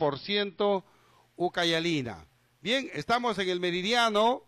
90% Ucayalina. Bien, estamos en el meridiano.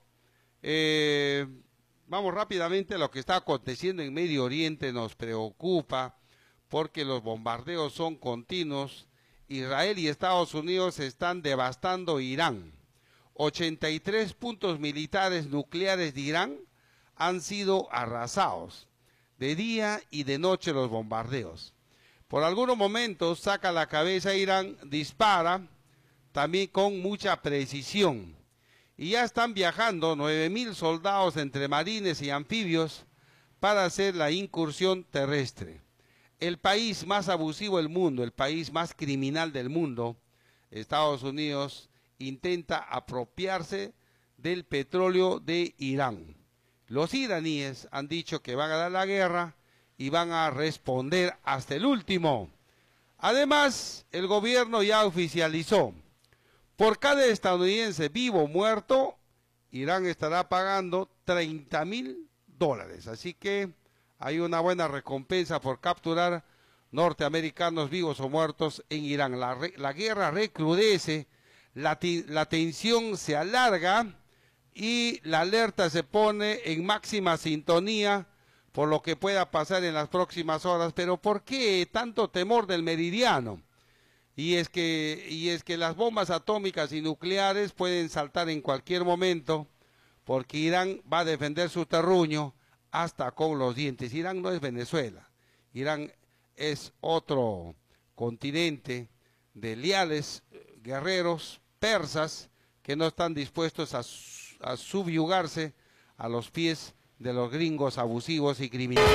Vamos rápidamente a lo que está aconteciendo en Medio Oriente. Nos preocupa porque los bombardeos son continuos. Israel y Estados Unidos están devastando Irán. 83 puntos militares nucleares de Irán han sido arrasados. De día y de noche los bombardeos. Por algunos momentos saca la cabeza Irán, dispara, también con mucha precisión. Y ya están viajando 9.000 soldados entre marines y anfibios para hacer la incursión terrestre. El país más abusivo del mundo, el país más criminal del mundo, Estados Unidos, intenta apropiarse del petróleo de Irán. Los iraníes han dicho que van a dar la guerra y van a responder hasta el último. Además, el gobierno ya oficializó, por cada estadounidense vivo o muerto, Irán estará pagando $30.000. Así que hay una buena recompensa por capturar norteamericanos vivos o muertos en Irán. La guerra recrudece, la tensión se alarga y la alerta se pone en máxima sintonía por lo que pueda pasar en las próximas horas. Pero ¿por qué tanto temor del meridiano? Y es que las bombas atómicas y nucleares pueden saltar en cualquier momento, porque Irán va a defender su terruño hasta con los dientes. Irán no es Venezuela, Irán es otro continente de leales guerreros persas que no están dispuestos a subyugarse a los pies de los gringos abusivos y criminales.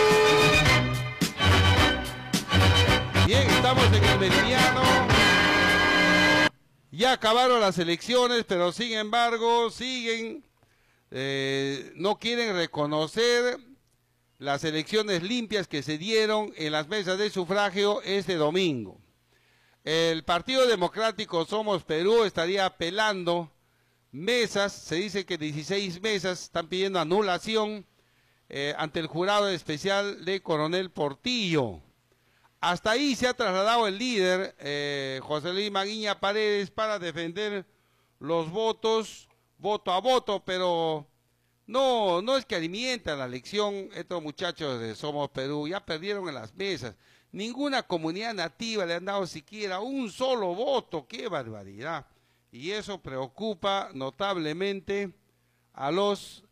Bien, estamos en el meridiano. Ya acabaron las elecciones, pero sin embargo no quieren reconocer las elecciones limpias que se dieron en las mesas de sufragio este domingo. El Partido Democrático Somos Perú estaría apelando mesas, se dice que 16 mesas están pidiendo anulación ante el jurado especial de Coronel Portillo. Hasta ahí se ha trasladado el líder, José Luis Maguiña Paredes, para defender los votos, voto a voto, pero no es que alimentan la elección. Estos muchachos de Somos Perú ya perdieron en las mesas. Ninguna comunidad nativa le han dado siquiera un solo voto. ¡Qué barbaridad! Y eso preocupa notablemente a los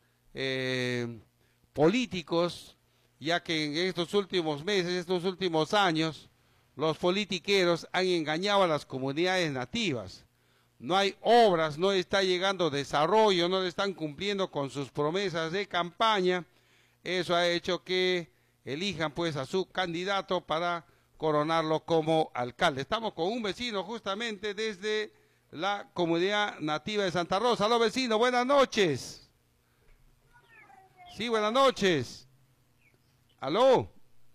políticos, ya que en estos últimos meses, estos últimos años, los politiqueros han engañado a las comunidades nativas. No hay obras, no está llegando desarrollo, no le están cumpliendo con sus promesas de campaña. Eso ha hecho que elijan pues a su candidato para coronarlo como alcalde. Estamos con un vecino justamente desde la comunidad nativa de Santa Rosa. Aló, vecino, buenas noches. Sí, buenas noches. Aló.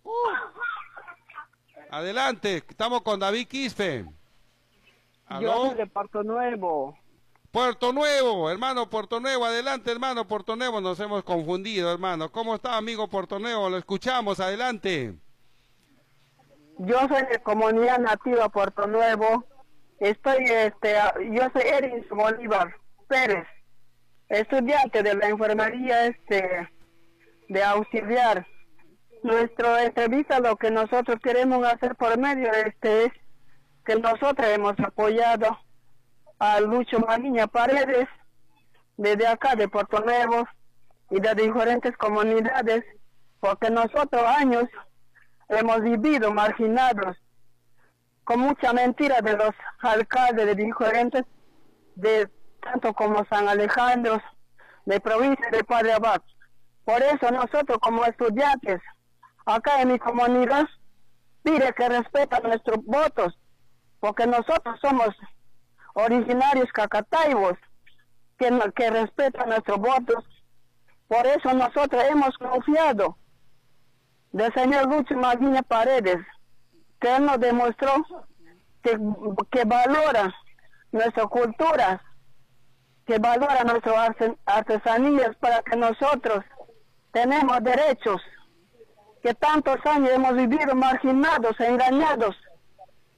Adelante, estamos con David Quispe. ¿Aló? Yo soy de Puerto Nuevo. Puerto Nuevo, hermano Puerto Nuevo, adelante hermano Puerto Nuevo, nos hemos confundido hermano. ¿Cómo está amigo Puerto Nuevo? Lo escuchamos, adelante. Yo soy de comunidad nativa Puerto Nuevo. Yo soy Erin Bolívar Pérez, estudiante de la enfermería de auxiliar. Nuestra entrevista, lo que nosotros queremos hacer por medio es que nosotros hemos apoyado a Lucho Maguiña Paredes desde acá de Puerto Nuevo y de diferentes comunidades, porque nosotros años hemos vivido marginados con mucha mentira de los alcaldes de diferentes, de tanto como San Alejandro, de provincia de Padre Abad. Por eso nosotros como estudiantes acá en mi comunidad pide que respeten nuestros votos, porque nosotros somos originarios cacataibos, que respetan nuestros votos. Por eso nosotros hemos confiado del señor Lucho Maguiña Paredes, que él nos demostró que valora nuestras culturas, que valora nuestras artesanías, para que nosotros tenemos derechos, que tantos años hemos vivido marginados, engañados,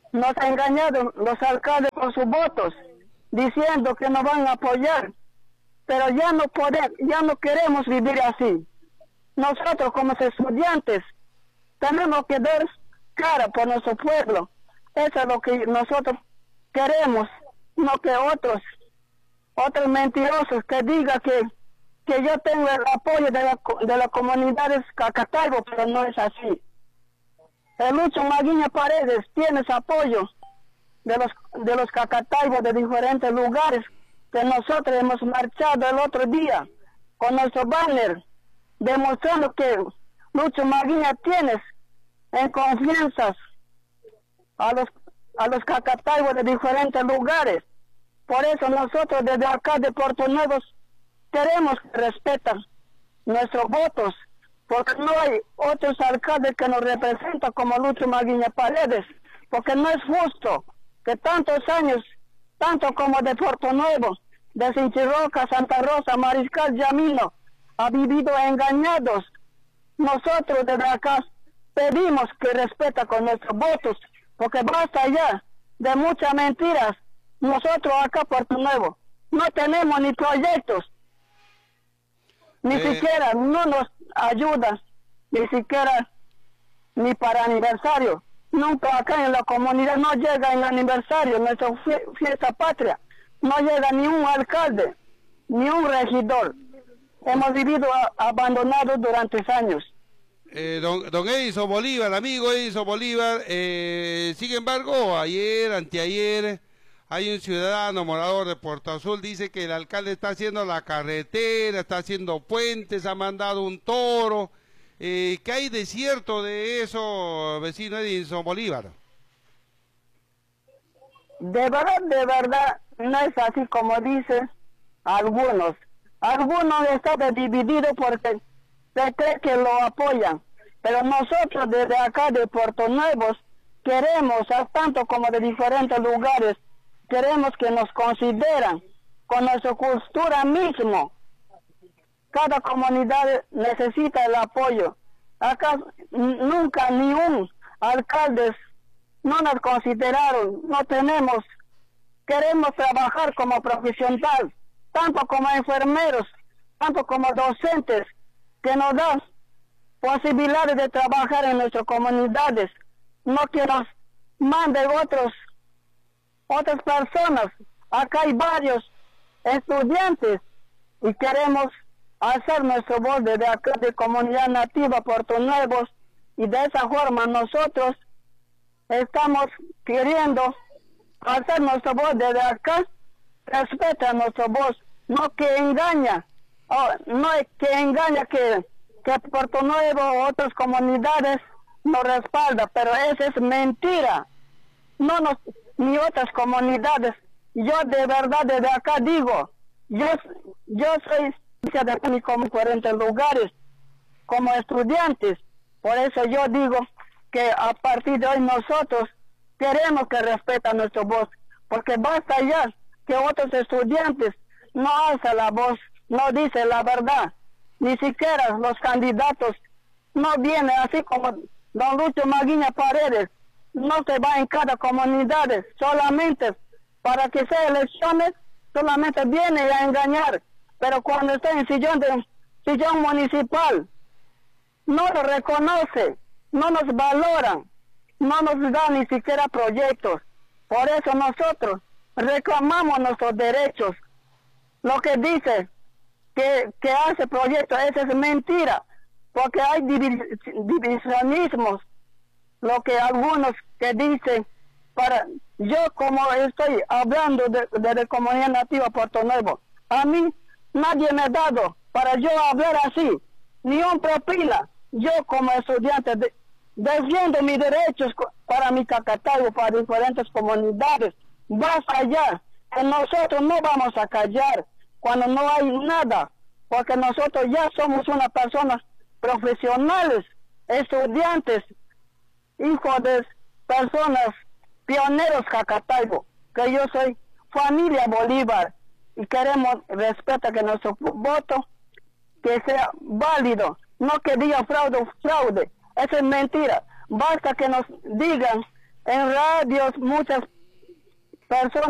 Nos ha engañado los alcaldes con sus votos, diciendo que nos van a apoyar, pero ya no queremos vivir así. Nosotros como estudiantes tenemos que dar cara por nuestro pueblo. Eso es lo que nosotros queremos, no que otros mentirosos que digan que yo tengo el apoyo de las comunidades Cacataibo, pero no es así. El Lucho Maguiña Paredes tiene ese apoyo de los Cacataibo de diferentes lugares, que nosotros hemos marchado el otro día con nuestro banner, demostrando que Lucho Maguiña tiene en confianza a los Cacataibo de diferentes lugares. Por eso nosotros desde acá de Puerto Nuevo queremos que respeten nuestros votos, porque no hay otros alcaldes que nos representan como Lucho Maguiña Paredes, porque no es justo que tantos años, tanto como de Puerto Nuevo, de Sinchirroca, Santa Rosa, Mariscal, Yamino, ha vivido engañados. Nosotros desde acá pedimos que respeta con nuestros votos, porque basta ya de muchas mentiras. Nosotros acá Puerto Nuevo no tenemos ni proyectos, ni siquiera no nos ayudan, ni siquiera ni para aniversario. Nunca acá en la comunidad no llega el aniversario, nuestra fiesta patria, no llega ni un alcalde, ni un regidor. Hemos vivido abandonados durante años. Don Edison Bolívar, amigo Edison Bolívar, sin embargo, anteayer, hay un ciudadano morador de Puerto Azul, dice que el alcalde está haciendo la carretera, está haciendo puentes, ha mandado un toro. ¿Qué hay de cierto de eso, vecino Edison Bolívar? De verdad, no es así como dicen algunos. Algunos están divididos porque se cree que lo apoyan. Pero nosotros desde acá de Puerto Nuevo queremos, tanto como de diferentes lugares, queremos que nos consideran con nuestra cultura mismo. Cada comunidad necesita el apoyo. Acá nunca ni un alcalde no nos consideraron, no tenemos. Queremos trabajar como profesional, tanto como enfermeros, tanto como docentes, que nos dan posibilidades de trabajar en nuestras comunidades, no que nos manden otras personas. Acá hay varios estudiantes y queremos hacer nuestra voz desde acá de Comunidad Nativa Puerto Nuevo, y de esa forma nosotros estamos queriendo hacer nuestra voz desde acá. Respeta nuestra voz, no que engaña, no es que engaña que Puerto Nuevo o otras comunidades nos respalda, pero esa es mentira. Ni otras comunidades. Yo de verdad desde acá digo, yo soy de como 40 lugares como estudiantes. Por eso yo digo que a partir de hoy nosotros queremos que respeten nuestra voz, porque basta ya que otros estudiantes no alzan la voz, no dicen la verdad, ni siquiera los candidatos no vienen, así como don Lucho Maguiña Paredes, no se va en cada comunidad, solamente para que sea elecciones, solamente viene a engañar, pero cuando está en sillón municipal, no lo reconoce, no nos valoran, no nos da ni siquiera proyectos. Por eso nosotros reclamamos nuestros derechos. Lo que dice que hace proyectos, eso es mentira, porque hay divisionismos, lo que algunos que dicen, yo como estoy hablando de la Comunidad Nativa Puerto Nuevo, a mí nadie me ha dado para yo hablar así, ni un propila. Yo como estudiante defiendo mis derechos para mi Cacataibo, para diferentes comunidades. Basta allá, que nosotros no vamos a callar cuando no hay nada, porque nosotros ya somos unas personas profesionales, estudiantes, hijos de personas, pioneros Cacataibo, que yo soy familia Bolívar, y queremos respetar que nuestro voto que sea válido, no que diga fraude, eso es mentira. Basta que nos digan en radios muchas personas